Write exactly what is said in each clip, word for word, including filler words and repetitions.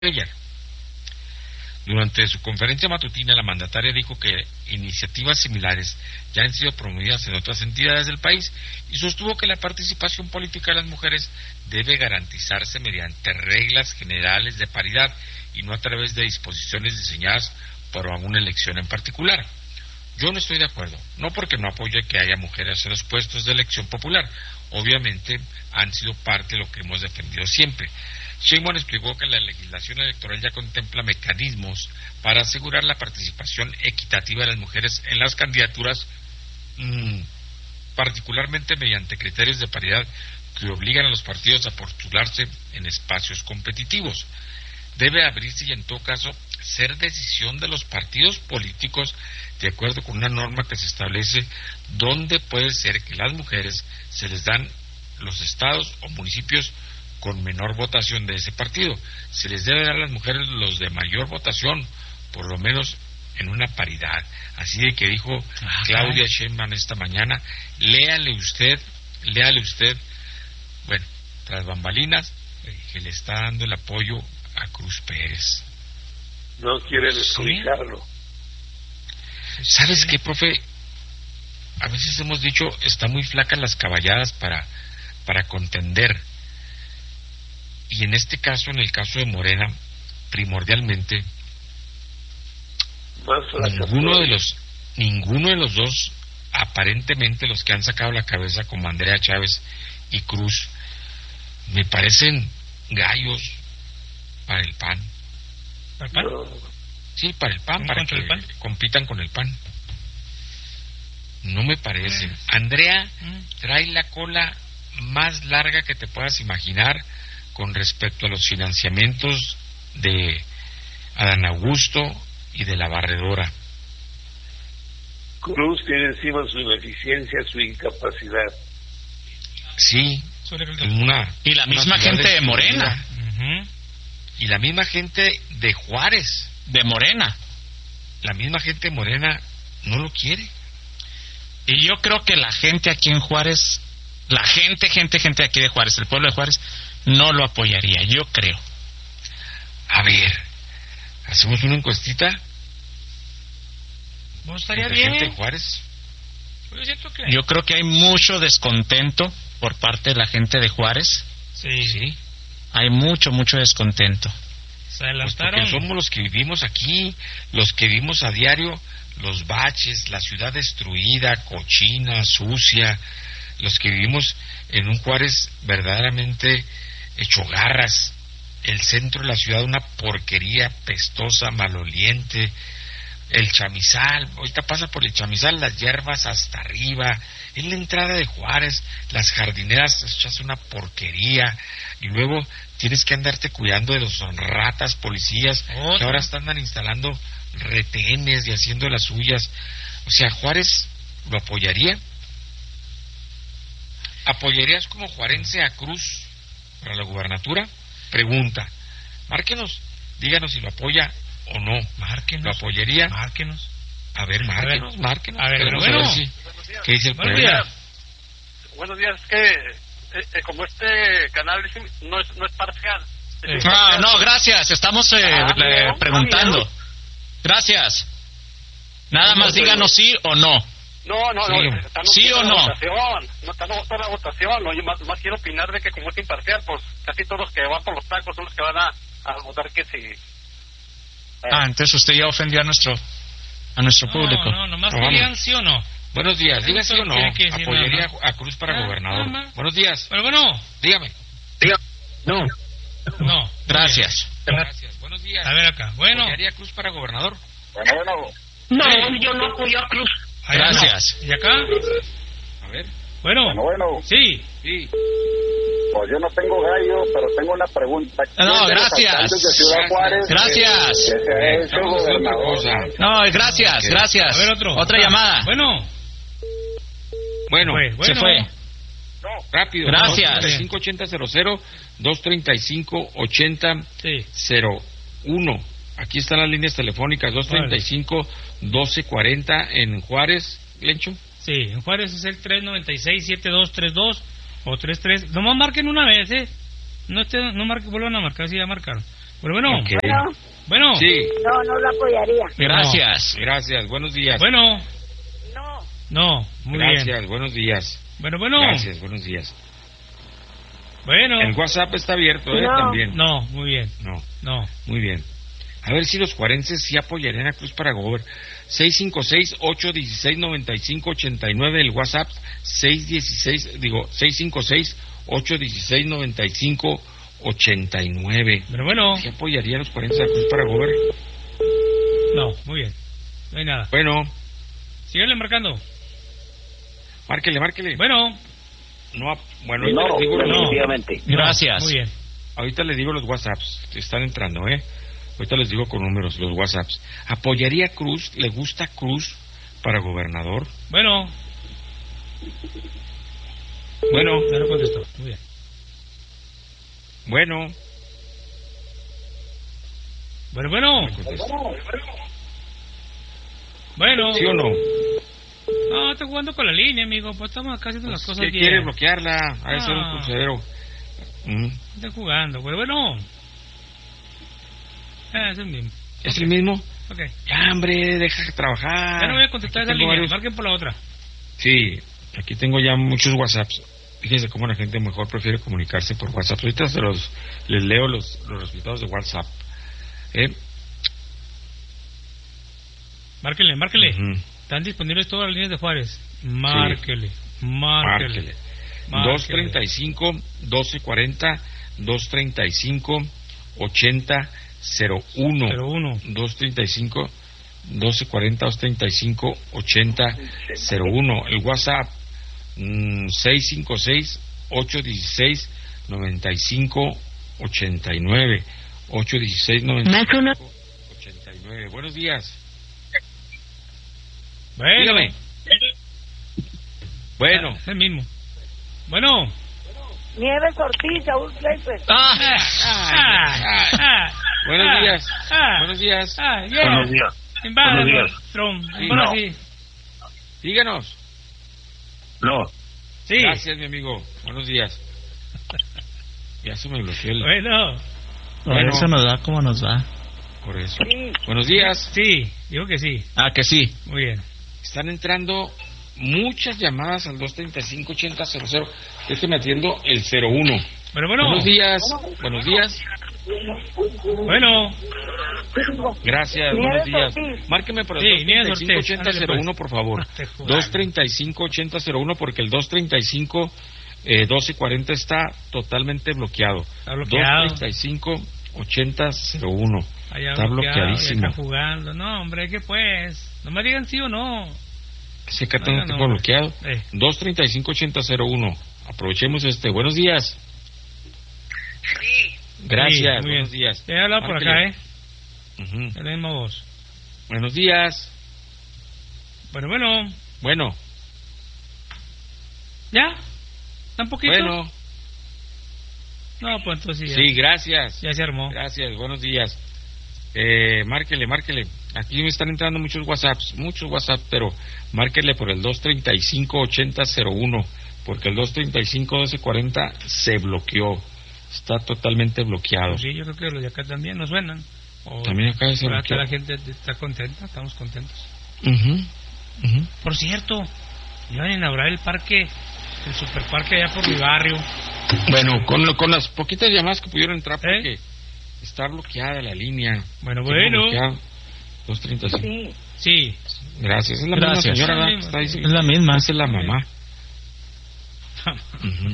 ayer. Durante su conferencia matutina, la mandataria dijo que iniciativas similares ya han sido promovidas en otras entidades del país y sostuvo que la participación política de las mujeres debe garantizarse mediante reglas generales de paridad y no a través de disposiciones diseñadas por alguna elección en particular. Yo no estoy de acuerdo, no porque no apoye que haya mujeres en los puestos de elección popular, obviamente han sido parte de lo que hemos defendido siempre. Sheinbaum explicó que la legislación electoral ya contempla mecanismos para asegurar la participación equitativa de las mujeres en las candidaturas, mmm, particularmente mediante criterios de paridad que obligan a los partidos a postularse en espacios competitivos. Debe abrirse y en todo caso ser decisión de los partidos políticos de acuerdo con una norma que se establece donde puede ser que las mujeres se les dan los estados o municipios con menor votación de ese partido. Se les debe dar a las mujeres los de mayor votación, por lo menos en una paridad. Así de que dijo Ajá. Claudia Sheinbaum esta mañana. Léale usted, léale usted, bueno, tras bambalinas, que le está dando el apoyo a Cruz Pérez. No quiere descobijarlo. ¿Sabes qué, profe? A veces hemos dicho, está muy flacas las caballadas para, para contender. Y en este caso, en el caso de Morena, primordialmente, ninguno de los ninguno de los dos, aparentemente los que han sacado la cabeza como Andrea Chávez y Cruz, me parecen gallos para el P A N. ¿Para el P A N? Sí, para el P A N, para que el PAN? compitan con el P A N. No me parece. Mm. Andrea mm. trae la cola más larga que te puedas imaginar con respecto a los financiamientos de Adán Augusto y de la barredora. Cruz tiene encima su ineficiencia, su incapacidad. Sí, una, y la misma gente de Morena. Uh-huh. Y la misma gente de Juárez. De Morena. La misma gente de Morena no lo quiere. Y yo creo que la gente aquí en Juárez, la gente, gente, gente aquí de Juárez, el pueblo de Juárez, no lo apoyaría, yo creo. A ver, ¿hacemos una encuestita? ¿No estaría bien? ¿Gente de Juárez? Yo, siento que... yo creo que hay mucho descontento por parte de la gente de Juárez. Sí. Sí. Hay mucho, mucho descontento. Se adelantaron. Pues porque somos los que vivimos aquí, los que vivimos a diario, los baches, la ciudad destruida, cochina, sucia, los que vivimos en un Juárez verdaderamente hecho garras, el centro de la ciudad una porquería pestosa, maloliente, el Chamizal, ahorita pasa por el Chamizal, las hierbas hasta arriba, en la entrada de Juárez, las jardineras echas una porquería, y luego tienes que andarte cuidando de los ratas policías, oh, que ahora están instalando retenes y haciendo las suyas. O sea, ¿Juárez lo apoyaría? ¿Apoyarías como juarense a Cruz para la gubernatura? Pregunta. Márquenos, díganos si lo apoya o no. Márquenos. ¿Lo apoyaría? Márquenos. A ver, márquenos, márquenos. A ver, bueno. A ver si, ¿qué dice el Buenos días. Buenos días, es que eh, eh, como este canal no es, no es parcial. Eh, no, no, gracias, estamos eh, ah, le, preguntando. Ah, gracias. Nada más díganos sí o no. No, no, sí. no. Estamos ¿Sí o no? Votación. No estamos toda la votación. No, yo más, más quiero opinar de que como es imparcial, pues casi todos los que van por los tacos son los que van a, a votar que sí. Eh. Ah, entonces usted ya ofendió a nuestro a nuestro no, público. No, no, nomás que digan sí o no. Buenos días, diga sí o no. Apoyaría a Cruz para ah, gobernador. No, no. Buenos días. Pero bueno. Dígame. Dígame. No. No. Gracias. Gracias. Buenos días. A ver acá. Bueno. ¿Apoyaría a Cruz para gobernador? Bueno, bueno. No, sí. Yo no apoyo a Cruz. Gracias. ¿Y acá? A ver. Bueno. Bueno, bueno. Sí. Sí. Pues yo no tengo gallo, pero tengo una pregunta. No, gracias. De Ciudad Juárez, gracias. Que, que, que otra cosa. No, gracias, gracias. A ver, otro. Otra ah, llamada. Bueno. Bueno, bueno. Se fue. No. Rápido. Gracias. dos treinta y cinco ochenta cero cero, dos treinta y cinco ochenta cero uno. Aquí están las líneas telefónicas, dos treinta y cinco doce cuarenta en Juárez, Lencho. Sí, en Juárez es el tres noventa y seis setenta y dos treinta y dos o treinta y tres. Nomás marquen una vez, ¿eh? No, este, no marquen, vuelvan a marcar, si ya marcaron. Bueno, bueno. Okay. Bueno, Bueno. Sí. no, no lo apoyaría. Gracias. Gracias, buenos días. Bueno. No. No, muy Gracias, bien. buenos días. Bueno, bueno. Gracias, buenos días. Bueno. El WhatsApp está abierto, ¿eh? No. También. No, muy bien. No, No. muy bien. A ver si los juarenses sí apoyarían a Cruz para Gober. seis cinco seis, ocho uno seis, nueve cinco ocho nueve, el WhatsApp seis uno seis, digo, seis cinco seis, ocho uno seis, nueve cinco ocho nueve. Pero bueno. ¿Sí apoyarían los juarenses a Cruz para Gober? No, muy bien. No hay nada. Bueno, Síguele marcando. márquele, márquele. Bueno. No, bueno, ahorita No, les digo los, definitivamente. Gracias. Muy bien. ahorita les digo los WhatsApps, están entrando, ¿eh? Ahorita les digo con números los WhatsApps. ¿Apoyaría a Cruz? ¿Le gusta Cruz para gobernador? Bueno. Bueno, Ya no contestó. Muy bien. bueno. Bueno, bueno. me contesta. Bueno. ¿Sí o no? No, estoy jugando con la línea, amigo. Pues estamos acá haciendo las Pues, cosas ¿qué bien. quiere bloquearla? A eso Ah. es un pulsadero. Mm. Estoy jugando, güey. Bueno. Ah, es el mismo. ¿Es Ok. el mismo? Ok. Ya, hombre, deja de trabajar. Ya no voy a contestar Aquí esa tengo línea. varios- Marquen por la otra. Sí, aquí tengo ya muchos WhatsApps. Fíjense cómo la gente mejor prefiere comunicarse por WhatsApp. Ahorita se los, les leo los, los resultados de WhatsApp. ¿Eh? Márquele, márquele. Ujú. Están disponibles todas las líneas de Juárez. Márquele. Márquele. Márquele. dos treinta y cinco, doce cuarenta, dos treinta y cinco, ochenta cero uno. cero uno. dos treinta y cinco, doce cuarenta, dos treinta y cinco, ochenta cero uno. El WhatsApp mm, seis cinco seis, ocho uno seis, nueve cinco ocho nueve. ocho uno seis, nueve cinco ocho nueve. Buenos días. Bueno. Dígame. Bueno. Ah, es el mismo. Bueno. Nieves Ortiz, Saúl Kleiper. Ah, Ay, ah, ay. ah, Buenos ah, días. ah, Buenos días. ah, yeah. Buenos días. Invada, Buenos días. Trump. Sí, Bueno, no. sí. Díganos. No. Sí. Gracias, mi amigo. Buenos días. Ya se me bloqueó el... Bueno. Por Bueno. eso nos da como nos va. Por eso. Sí. Buenos días. Sí, digo que sí. Ah, que sí. Muy bien. Están entrando muchas llamadas al dos treinta y cinco, ochenta cero cero. Déjeme atiendo el cero uno. Bueno, bueno. Buenos días. Buenos días. Bueno. Gracias. Nieves Buenos días. Ortiz. Márqueme por el Sí, dos treinta y cinco, Nieves Ortiz. ochenta cero uno, por favor. Te jugando. dos treinta y cinco, ochenta cero uno, porque el dos treinta y cinco, eh, doce cuarenta está totalmente bloqueado. Está bloqueado. dos treinta y cinco, ochenta cero uno. Allá Está bloqueado, bloqueadísimo. ya está jugando. No, hombre, ¿qué pues? No me digan sí o no. Ese cartón No, no, está no. bloqueado. Eh. dos treinta y cinco, ochenta cero uno. Aprovechemos este. Buenos días. Sí. Gracias. Sí, muy buenos bien. días. Ya he hablado por acá, Márquele. ¿eh? Ujú. Es la misma voz. Buenos días. Bueno, bueno. Bueno, ¿Ya? ¿Tan poquito? bueno. No, pues entonces ya. Sí, gracias. Ya se armó. Gracias, buenos días. Eh, márquele, márquele. Aquí me están entrando muchos WhatsApps, muchos WhatsApp, pero márquele por el dos treinta y cinco, ochenta cero uno, porque el dos treinta y cinco, doce cuarenta se bloqueó. Está totalmente bloqueado. Pues sí, yo creo que los de acá también nos suenan. O También acá se acá bloqueó. la gente está contenta, estamos contentos. Ujú, ujú. Por cierto, iban a inaugurar el parque, el superparque allá por mi barrio. Bueno, con, lo- con las poquitas llamadas que pudieron entrar, ¿Eh? porque está bloqueada la línea. Bueno, Tengo bueno. bloqueado. dos treinta y cinco. Sí. Sí. Gracias. Es la Gracias. misma señora, Es la ¿verdad? misma, Está ahí, sí. sí. Es la misma. Esa es la mamá. Ujú.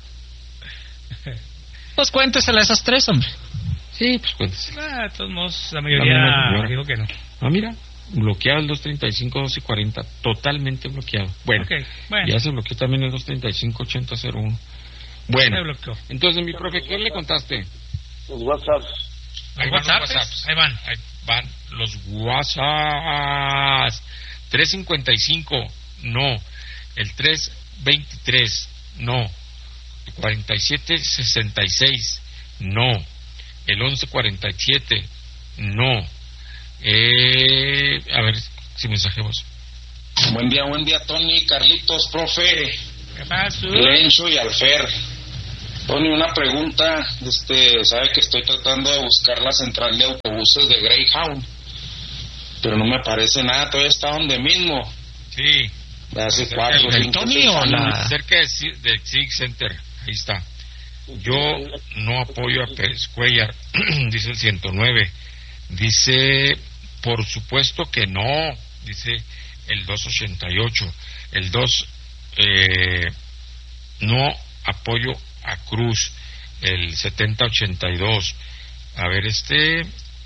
Pues cuéntesela a esas tres, hombre. Sí, pues cuéntese. Ah, de todos modos, la La misma mayoría señora. dijo que no. Ah, mira, bloqueado el dos treinta y cinco, doce cuarenta, totalmente bloqueado. Bueno, Ok, bueno. ya se bloqueó también el dos treinta y cinco, ochenta cero uno. Se Bueno, bloqueó. entonces, mi profe, ¿qué le contaste? Los WhatsApps. ¿Hay Ahí van los WhatsApps? WhatsApps. Ahí van. Ahí van los WhatsApps. trescientos cincuenta y cinco, no. El trescientos veintitrés, no. cuarenta y siete sesenta y seis, no. El once cuarenta y siete, no. Eh, a ver, si mensajemos. Buen día, buen día, Tony, Carlitos, profe, ¿Qué pasó? Lencho y Alfer. Tony, una pregunta. Este, sabe que estoy tratando de buscar la central de autobuses de Greyhound, pero no me aparece nada. Todavía está donde mismo. Sí. De hace Cerca cuatro, del cinco, Tony seis o la- años. cerca de Ci- del Civic Center. Ahí está. Yo no apoyo a Pérez Cuellar, dice el ciento nueve. Dice, por supuesto que no, dice el doscientos ochenta y ocho. El dos, eh, no apoyo a Cruz, el setenta ochenta y dos. A ver, este...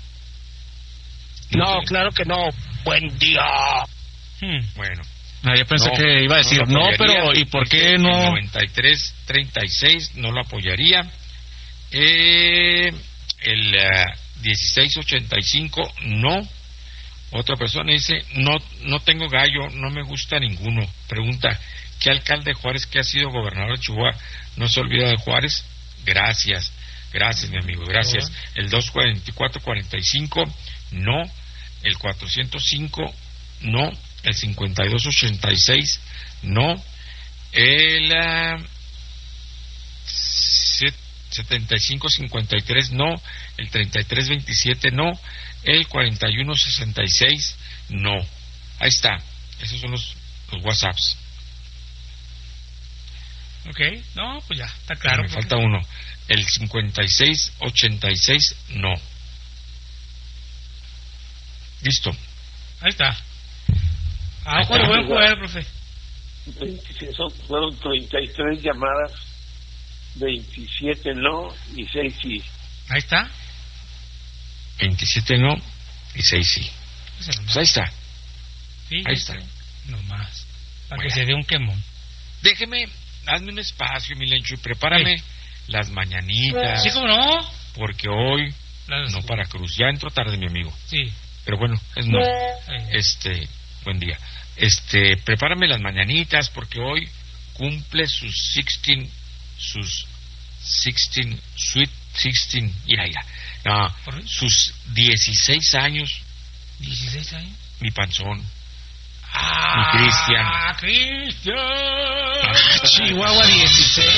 No, claro que no. Buen día. Hmm. Bueno. Ah, yo pensé No, que iba a decir, lo no, apoyaría. pero ¿y por Dice qué el no? noventa y tres treinta y seis no lo apoyaría. Eh, el eh, dieciséis ochenta y cinco no. Otra persona dice, no no tengo gallo, no me gusta ninguno. Pregunta, ¿qué alcalde de Juárez que ha sido gobernador de Chihuahua no se olvida de Juárez? Gracias, gracias mi amigo, gracias. El doscientos cuarenta y cuatro cuarenta y cinco no. El cuatrocientos cinco no. El cincuenta y dos ochenta y seis no. El uh, setenta y cinco cincuenta y tres no. El treinta y tres veintisiete no. El cuarenta y uno sesenta y seis no. Ahí está, esos son los, los WhatsApps. Ok, no, pues ya, está claro. Me falta uno. El cincuenta y seis ochenta y seis no. Listo. Ahí está. Ah, Ahí bueno, está. buen jugador, profe. veintiséis, son- fueron treinta y tres llamadas, veintisiete no y seis sí. Ahí está. veintisiete no y seis sí. Ese nomás. Pues ahí está. Sí, Ahí ese está. Nomás. Para Bueno. que se dé un quemón. Déjeme, hazme un espacio, mi Lencho, y prepárame Sí. las mañanitas. Sí, ¿cómo no? Porque hoy Las- no para Cruz. Ya entro tarde, mi amigo. Sí. Pero bueno, es no. Eh, Este, buen día. Este, prepárame las mañanitas porque hoy cumple sus sixteen, sus sixteen, sweet sixteen, mira, mira. No, ¿Por qué? sus dieciséis años, ¿dieciséis años? mi panzón. ¡Ah! Cristian. ¡Cristian! Chihuahua dieciséis.